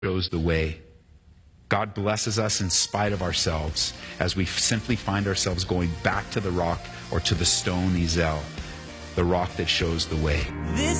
shows the way. God blesses us in spite of ourselves as we simply find ourselves going back to the rock or to the stone Ezel, the rock that shows the way.